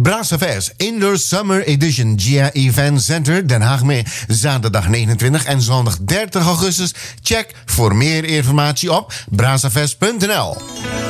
Brassafest Indoor Summer Edition GIA Event Center Den Haag mee. Zaterdag 29 en zondag 30 augustus. Check voor meer informatie op brassafest.nl.